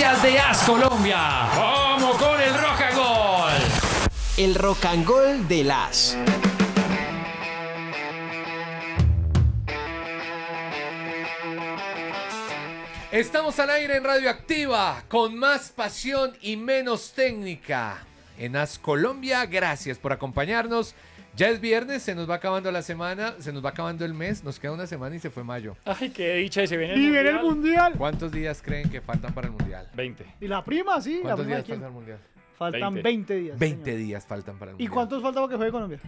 noticias de AS Colombia. Vamos con el Rock and Gol. El Rock and Gol del AS. Estamos al aire en Radioactiva, con más pasión y menos técnica. En AS Colombia, gracias por acompañarnos. Ya es viernes, se nos va acabando la semana, se nos va acabando el mes, nos queda una semana y se fue mayo. Ay, qué dicha, y se viene el Y mundial. viene el mundial. ¿Cuántos días creen que faltan para el Mundial? 20. Y la prima, sí. La ¿Cuántos prima días de quién? faltan para el Mundial? Faltan 20. 20 días. 20 señor. días faltan para el ¿Y Mundial. cuántos falta para que juegue Colombia?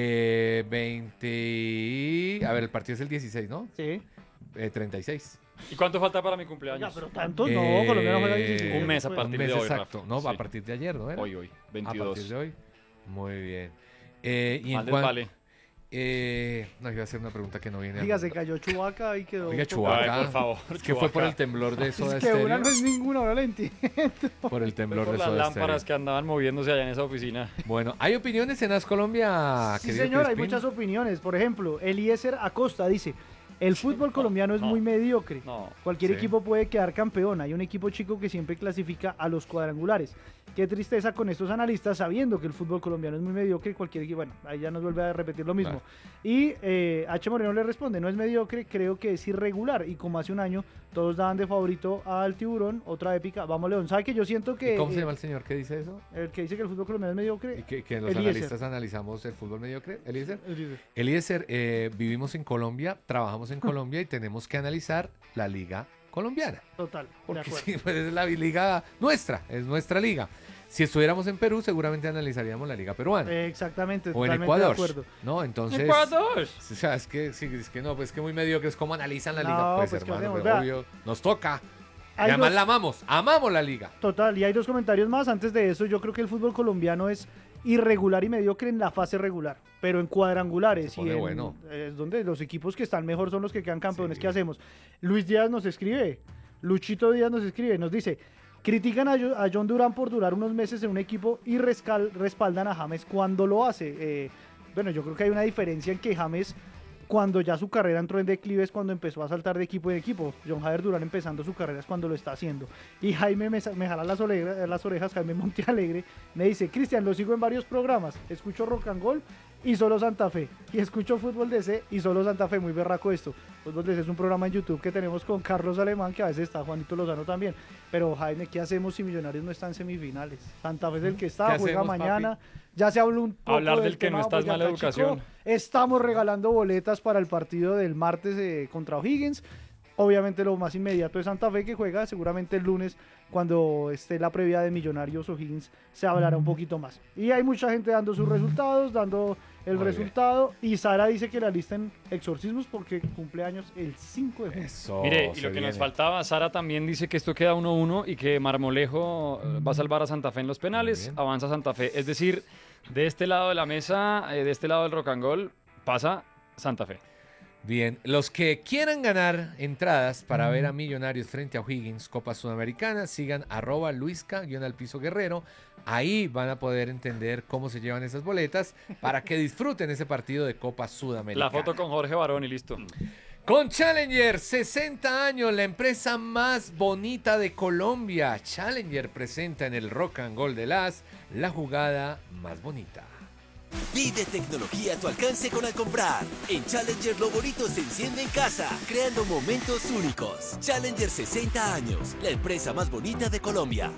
20... A ver, el partido es el 16, ¿no? Sí. 36. ¿Y cuánto falta para mi cumpleaños? Ya, pero tantos Eh, no, Colombia no juega 16. un mes a Pues, partir Un mes de hoy, exacto. Rafa. No, Sí. a partir de ayer, ¿no era? Hoy, A partir 22. de hoy. Muy bien. Y Mal en cuan- vale. No, iba a hacer una pregunta que no viene. Diga, se cayó Chubaca y quedó. Oiga, Chewbacca. Ay, por favor, Es que fue por Chewbacca. el temblor de Soda Es que una Stereo. no es ninguna, ahora la entiendo. Por el temblor Por de las Soda lámparas que Stereo. andaban moviéndose allá en esa oficina. Bueno, ¿hay opiniones en AS Colombia? Sí, querido señor, hay Crispín? muchas opiniones. Por ejemplo, Eliezer Acosta dice: el fútbol colombiano es muy mediocre. No. Cualquier Sí. equipo puede quedar campeón. Hay un equipo chico que siempre clasifica a los cuadrangulares. Qué tristeza con estos analistas sabiendo que el fútbol colombiano es muy mediocre. Cualquier equipo, bueno, ahí ya nos vuelve a repetir lo mismo. Y H. Moreno le responde: no es mediocre, creo que es irregular. Y como hace un año todos daban de favorito al Tiburón, otra épica. Vamos, León. ¿Sabe que yo siento que ¿Y cómo se llama el señor que dice eso? el que dice que el fútbol colombiano es mediocre? ¿Y que los Eliezer. analistas analizamos el fútbol mediocre? ¿Eliezer? Eliezer. Eliezer, vivimos en Colombia, trabajamos en Colombia y tenemos que analizar la liga colombiana. Total, de Porque acuerdo. sí, pues es la liga nuestra, es nuestra liga. Si estuviéramos en Perú, seguramente analizaríamos la liga peruana. Exactamente, o en totalmente Ecuador. de acuerdo. ¿No? Entonces. ¡Ecuador! O sea, es que, sí, es que no, pues que muy mediocre es como analizan la No, liga. Pues, pues, ¿qué hermano, hacemos? pero Vea, obvio, nos toca. Y Hay además dos- la amamos la liga. Total, y hay dos comentarios más. Antes de eso, yo creo que el fútbol colombiano es irregular y mediocre en la fase regular, pero en cuadrangulares Se pone y en, bueno. es donde los equipos que están mejor son los que quedan campeones. Sí. ¿Qué hacemos? Luis Díaz nos escribe, Luchito Díaz nos escribe, nos dice: critican a John Durán por durar unos meses en un equipo y respaldan a James cuando lo hace. Bueno, yo creo que hay una diferencia en que James, cuando ya su carrera entró en declive, es cuando empezó a saltar de equipo en equipo. John Javier Durán empezando su carrera es cuando lo está haciendo. Y Jaime me jala las orejas, Jaime Montealegre, me dice: Cristian, lo sigo en varios programas, escucho Rock and Roll y solo Santa Fe, y escucho Fútbol DC y solo Santa Fe. Muy berraco esto. Fútbol DC es un programa en YouTube que tenemos con Carlos Alemán, que a veces está Juanito Lozano también. Pero Jaime, ¿qué hacemos si Millonarios no está en semifinales? Santa Fe es el que está, ¿Qué juega hacemos, mañana. Ya se habló un poco Hablar del que no tema está es mala Boyacá Chico. educación. Estamos regalando boletas para el partido del martes contra O'Higgins. Obviamente lo más inmediato es Santa Fe, que juega seguramente el lunes, cuando esté la previa de Millonarios O'Higgins, se hablará un poquito más. Y hay mucha gente dando sus resultados, dando el Muy resultado. Y Sara dice que la lista en exorcismos porque cumple años el 5 de junio. Eso. Mire, y se lo que nos viene. faltaba, Sara también dice que esto queda 1-1 y que Marmolejo va a salvar a Santa Fe en los Muy penales, bien. avanza Santa Fe. Es decir, de este lado de la mesa, de este lado del Rock and Roll, pasa Santa Fe. Bien, los que quieran ganar entradas para ver a Millonarios frente a O'Higgins, Copa Sudamericana, sigan @luisca_Guerrero. Ahí van a poder entender cómo se llevan esas boletas para que disfruten ese partido de Copa Sudamericana. La foto con Jorge Barón y listo. Con Challenger, 60 años, la empresa más bonita de Colombia. Challenger presenta en el Rock and Roll de las la jugada más bonita. Vive tecnología a tu alcance con al comprar. En Challenger lo bonito se enciende en casa, creando momentos únicos. Challenger 60 años, la empresa más bonita de Colombia.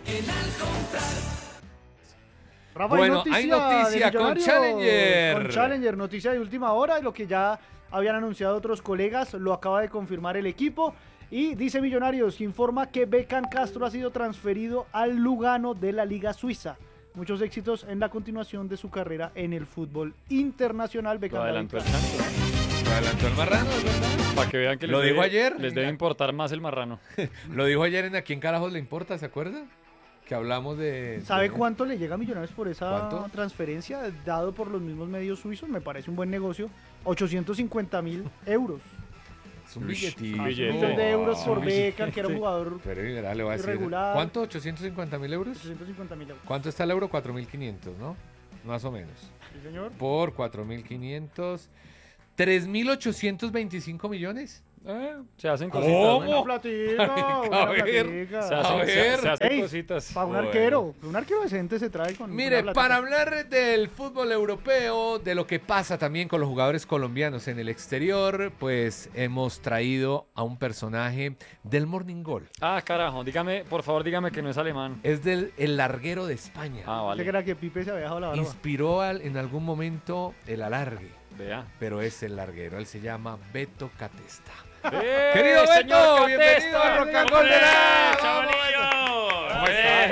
Rafa, Bueno, hay noticia de con Millonarios, Challenger. Con Challenger, noticia de última hora, lo que ya habían anunciado otros colegas, lo acaba de confirmar el equipo. Y dice Millonarios, que informa que Beckham Castro ha sido transferido al Lugano de la Liga Suiza. Muchos éxitos en la continuación de su carrera en el fútbol internacional. Lo Beckham adelantó el David Santos. Lo adelantó el marrano, ¿es verdad? Para que vean que Lo dijo ayer. les debe importar más el marrano. Lo dijo ayer en ¿A quién carajos le importa? ¿Se acuerda? Que hablamos de... ¿Sabe de- cuánto le llega a Millonarios por esa ¿Cuánto? transferencia dado por los mismos medios suizos? Me parece un buen negocio. 850.000 euros. Es un Ush, billetito. un Un billete. millón de euros por un billete. Beckham, que era un jugador. Pero mira, le voy a decir. Irregular. ¿Cuánto? ¿850.000 euros? 850.000 euros. ¿Cuánto está el euro? 4.500, ¿no? Más o menos. Sí, señor. Por 4.500. 3.825 millones. Se hacen cositas. ¿Cómo? ¿no? Una platica, una A ver. platica. Se hacen, ver. se hacen Ey, cositas. Para un Bueno. arquero. Un arquero decente se trae con. Mire, una para platica. hablar del fútbol europeo, de lo que pasa también con los jugadores colombianos en el exterior, pues hemos traído a un personaje del Morning Goal. Ah, carajo. Dígame, por favor, dígame que no es alemán. Es el larguero de España. Ah, Pensé que vale. era que Pipe se había dejado la barba. Inspiró en algún momento el alargue, Vea. pero es el larguero. Él se llama Beto Catesta. ¡Eh, Querido señor Beto, bienvenido Catesta! a Rock and Roll de la- ¡Chavalillo! ¿Cómo estás?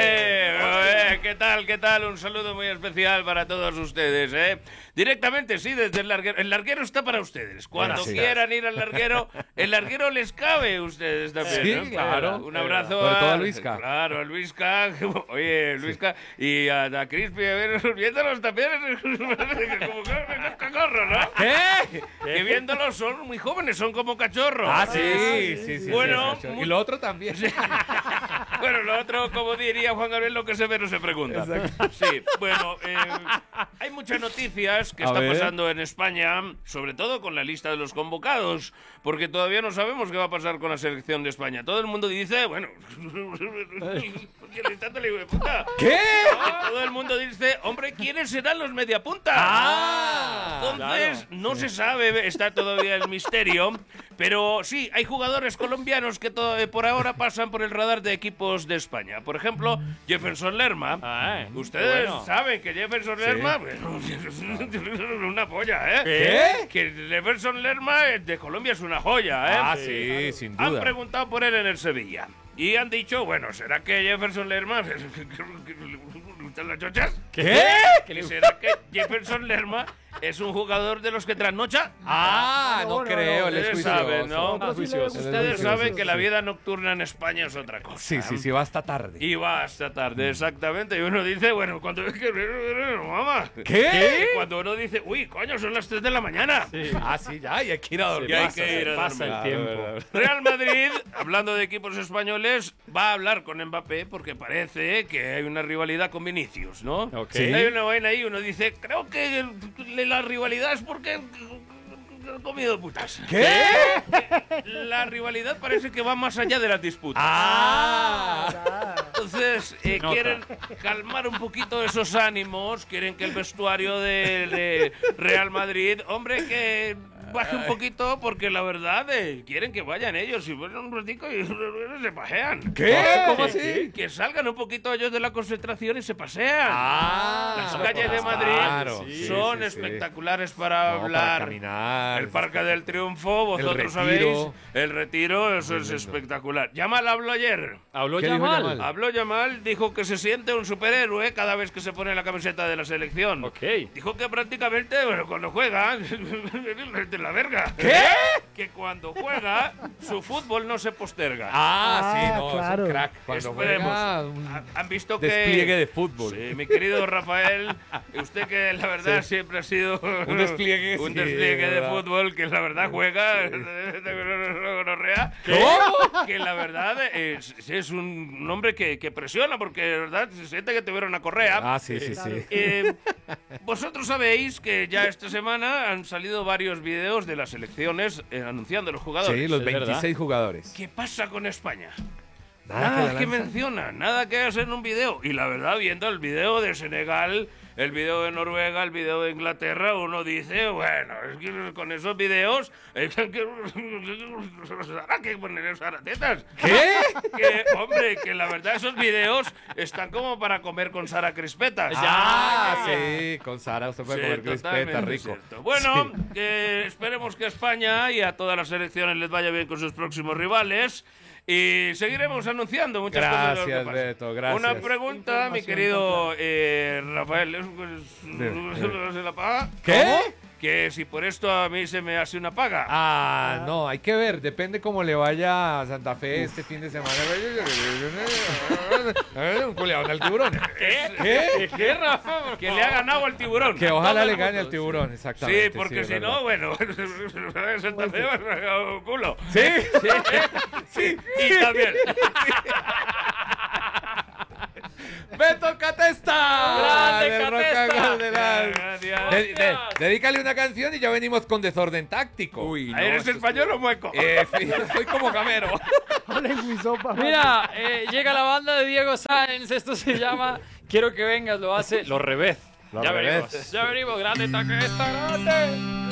¿Qué tal? Un saludo muy especial para todos ustedes, ¿eh? Directamente, sí, desde el larguero. El larguero está para ustedes. Cuando Gracias. quieran ir al larguero, el larguero les cabe a ustedes también, Sí, ¿no? claro. Un abrazo Sobre todo a Luisca. Claro, a Luisca. Oye, Luisca. Y a Crispy, a ver, viéndolos también. Como cachorro, ¿no? ¿Qué? Que viéndolos son muy jóvenes, son como cachorros. Ah, sí. Bueno, sí. Y lo otro también. Bueno, lo otro, como diría Juan Gabriel, lo que se ve no se pregunta. Sí, bueno, hay muchas noticias que A están ver. pasando en España, sobre todo con la lista de los convocados, porque todavía no sabemos qué va a pasar con la selección de España. Todo el mundo dice, bueno, ¿qué le está hijo de puta? ¿Qué? Que todo el mundo dice, hombre, ¿quiénes serán los mediapuntas? Ah, Entonces, claro. no se sabe, está todavía el misterio, pero sí, hay jugadores colombianos que por ahora pasan por el radar de equipos de España. Por ejemplo, Jefferson Lerma. Ah, Ustedes bueno. saben que Jefferson Lerma, bueno, una polla, ¿eh? ¿Qué? Que Jefferson Lerma de Colombia es una joya, ¿eh? Ah, sí, sin Han duda. preguntado por él en el Sevilla. Y han dicho, bueno, ¿será que Jefferson Lerma le gustan las chochas? ¿Qué? ¿Y será que Jefferson Lerma es un jugador de los que trasnocha? Ah, no, No, creo, él es Ustedes juicioso. saben, ¿no? Ah, juicioso. Ustedes Sí, saben sí, que la sí. vida nocturna en España es otra cosa. Sí, va hasta tarde. Y va hasta tarde, exactamente. Y uno dice, bueno, cuando es que... Mamá. ¿Qué? Cuando uno dice, uy, coño, son las 3 de la mañana. Ah, sí, ya, y hay que ir a dormir. Y hay que ir a Pasa dormir. el tiempo. Real Madrid, hablando de equipos españoles, va a hablar con Mbappé porque parece que hay una rivalidad con Vinicius, ¿no? Ok. Sí. Hay una vaina ahí, uno dice, creo que la rivalidad es porque han comido putas. ¿Qué? La rivalidad parece que va más allá de las disputas. Ah. Entonces, nota. quieren calmar un poquito esos ánimos, quieren que el vestuario de Real Madrid, hombre, que baje un poquito, porque la verdad, quieren que vayan ellos y vuelvan un ratico y se pasean. ¿Qué? ¿Cómo así? Que salgan un poquito ellos de la concentración y se pasean. Ah, Las calles de Madrid claro, son sí. espectaculares para No, hablar. para caminar. El Parque del Triunfo, vosotros Retiro. sabéis. El Retiro, eso Muy es lindo. espectacular. Yamal habló ayer. ¿Habló ¿Qué dijo Yamal? Yamal? Habló Yamal, dijo que se siente un superhéroe cada vez que se pone la camiseta de la selección. Ok. Dijo que prácticamente, bueno, cuando juega, es de la verga. ¿Qué? Que cuando juega, su fútbol no se posterga. Ah, sí, no, claro. es un crack. Cuando Esperemos. juega, un Han visto que... despliegue de fútbol. Sí, mi querido Rafael, usted que la verdad Sí. siempre ha sido Un despliegue, un sí, despliegue de de verdad. fútbol, que la verdad juega gonorrea, que la verdad es un hombre que presiona, porque de verdad se siente que te vieron una correa. Ah, sí. Vosotros sabéis que ya esta semana han salido varios videos de las selecciones anunciando a los jugadores. Sí, los Es verdad. 26 jugadores. ¿Qué pasa con España? Nada Nada que que la lanzan. menciona, nada que hacer en un video. Y la verdad, viendo el video de Senegal, el video de Noruega, el video de Inglaterra, uno dice, bueno, es que con esos videos hay que poner esas tetas. ¿Qué? Que, hombre, que la verdad esos videos están como para comer con Sara Crispetas. Ah, sí, con Sara usted puede comer crispeta, totalmente rico. cierto. Bueno, Sí. que esperemos que a España y a todas las selecciones les vaya bien con sus próximos rivales. Y seguiremos anunciando muchas cosas. de lo que Gracias, pasa. Beto, gracias. Una pregunta, mi querido Rafael. ¿Se la paga? ¿Qué? Que si por esto a mí se me hace una paga. Ah, no, hay que ver, depende cómo le vaya a Santa Fe este fin de semana. Un culeado al tiburón. ¿Qué? ¿Qué, Rafa? Que le ha ganado al tiburón. Que ojalá Todo le el gane mundo. al tiburón, exactamente. Sí, porque es si verdad. no, bueno, Santa Fe va a sacar un culo. Sí, Sí. Y también. Beto Catesta. ¡Grande, del Rock Catesta! and Roll de la- Gracias. Dedícale una canción y ya venimos con desorden táctico. Uy, no, ¿Eres esto español o mueco? Soy como Camero. Hablen Guisopa. Mira, llega la banda de Diego Sáenz, esto se llama Quiero que vengas, lo hace Los Revés. Los Ya Revés. venimos, grande, taque, está grande.